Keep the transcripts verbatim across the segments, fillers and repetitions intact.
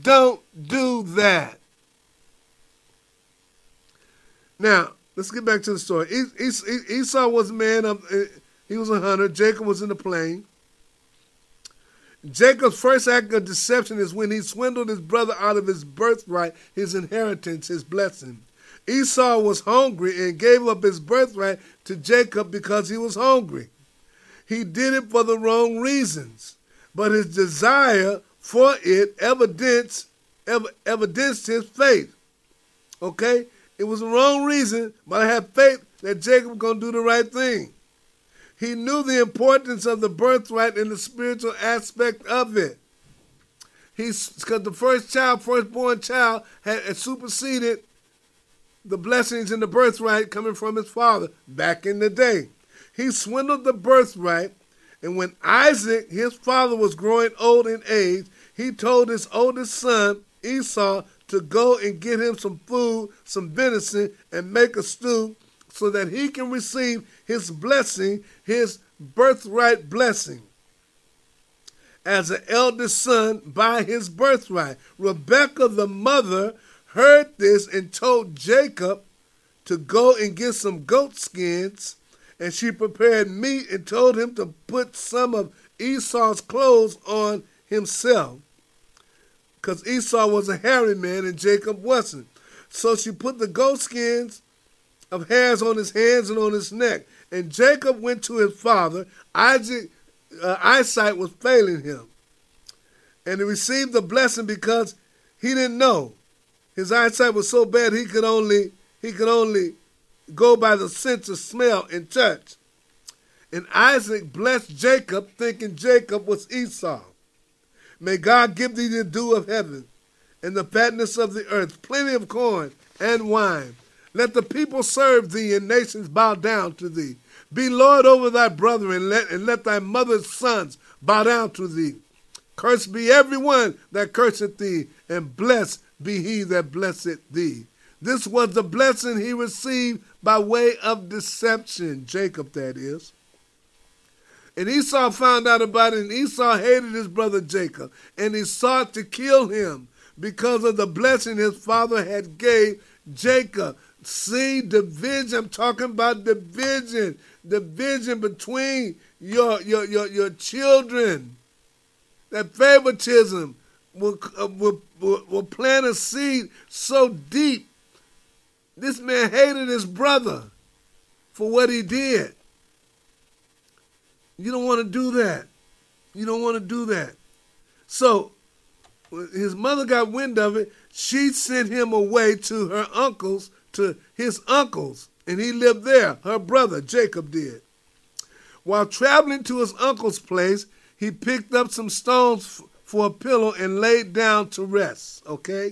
don't do that. Now, let's get back to the story. Esau was a man of, he was a hunter. Jacob was in the plain. Jacob's first act of deception is when he swindled his brother out of his birthright, his inheritance, his blessing. Esau was hungry and gave up his birthright to Jacob because he was hungry. He did it for the wrong reasons, but his desire for it evidenced, evidenced his faith. Okay? It was the wrong reason, but I have faith that Jacob was going to do the right thing. He knew the importance of the birthright and the spiritual aspect of it. He's because the first child, firstborn child, had superseded the blessings and the birthright coming from his father back in the day. He swindled the birthright, and when Isaac, his father, was growing old in age, he told his oldest son, Esau, to go and get him some food, some venison, and make a stew so that he can receive his blessing, his birthright blessing, as an eldest son by his birthright. Rebekah, the mother, heard this and told Jacob to go and get some goat skins, and she prepared meat and told him to put some of Esau's clothes on himself, because Esau was a hairy man and Jacob wasn't. So she put the goat skins of hairs on his hands and on his neck. And Jacob went to his father. Isaac, uh, eyesight was failing him. And he received the blessing because he didn't know. His eyesight was so bad he could only he could only go by the sense of smell and touch. And Isaac blessed Jacob, thinking Jacob was Esau. May God give thee the dew of heaven and the fatness of the earth, plenty of corn and wine. Let the people serve thee and nations bow down to thee. Be Lord over thy brethren, and let, and let thy mother's sons bow down to thee. Cursed be every one that curseth thee, and blessed be he that blesseth thee. This was the blessing he received by way of deception, Jacob that is. And Esau found out about it, and Esau hated his brother Jacob, and he sought to kill him because of the blessing his father had gave Jacob. See, division. I'm talking about division. Division between your your your, your children. That favoritism will, uh, will, will, will plant a seed so deep. This man hated his brother for what he did. You don't want to do that. You don't want to do that. So when his mother got wind of it, she sent him away to her uncle's, to his uncle's, and he lived there, her brother, Jacob did. While traveling to his uncle's place, he picked up some stones f- for a pillow and laid down to rest, okay?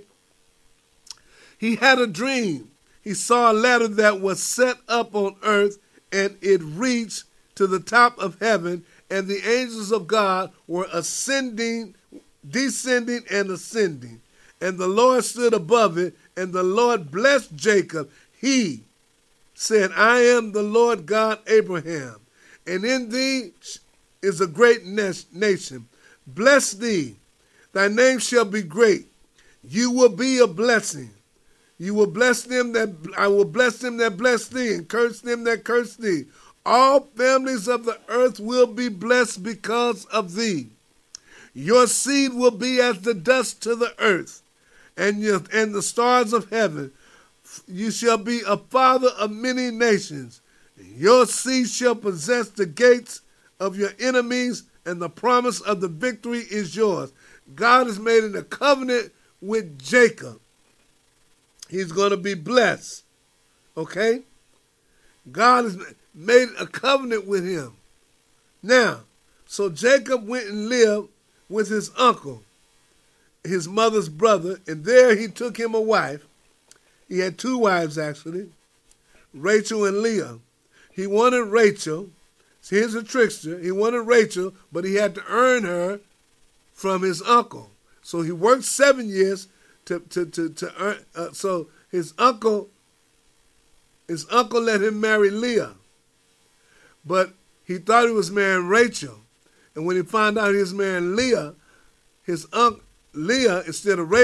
He had a dream. He saw a ladder that was set up on earth, and it reached to the top of heaven, and the angels of God were ascending, descending, and ascending. And the Lord stood above it, and the Lord blessed Jacob. He said, I am the Lord God Abraham, and in thee is a great nation. Bless thee. Thy name shall be great. You will be a blessing. You will bless them that I will bless them that bless thee, and curse them that curse thee. All families of the earth will be blessed because of thee. Your seed will be as the dust to the earth, and your, and the stars of heaven. You shall be a father of many nations. Your seed shall possess the gates of your enemies, and the promise of the victory is yours. God has made a covenant with Jacob. He's going to be blessed. Okay? God has made a covenant with him. Now, so Jacob went and lived with his uncle, his mother's brother, and there he took him a wife. He had two wives, actually, Rachel and Leah. He wanted Rachel. See, here's a trickster. He wanted Rachel, but he had to earn her from his uncle. So he worked seven years to to to, to earn. Uh, so his uncle, his uncle let him marry Leah, but he thought he was marrying Rachel, and when he found out he was marrying Leah, his uncle Leah instead of Rachel.